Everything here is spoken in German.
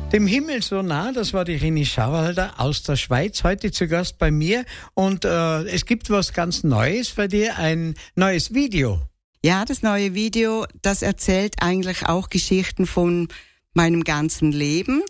Dem Himmel so nah, das war die Rini Schauwalder aus der Schweiz, heute zu Gast bei mir. Und es gibt was ganz Neues bei dir, ein neues Video. Ja, das neue Video, das erzählt eigentlich auch Geschichten von meinem ganzen Leben.